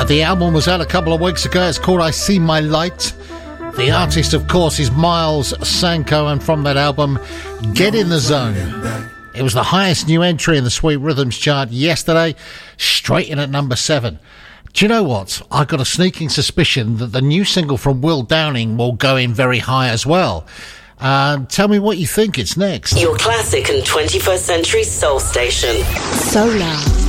The album was out a couple of weeks ago. It's called I See My Light. The artist, of course, is Miles Sanko, and from that album, Get in the Zone. It was the highest new entry in the Sweet Rhythms chart yesterday, straight in at number 7. Do you know what? I've got a sneaking suspicion that the new single from Will Downing will go in very high as well. Tell me what you think. It's next. Your classic and 21st century soul station. Solar.